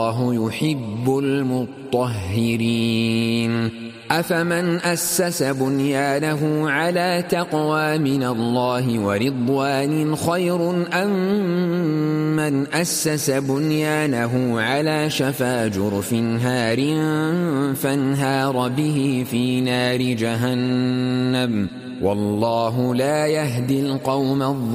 والله يحب المطهرين. أفمن أسس بنيانه على تقوى من الله ورضوان خير أم من أسس بنيانه على شفا جرف هار فانهار به في نار جهنم والله لا يهدي القوم الظالمين.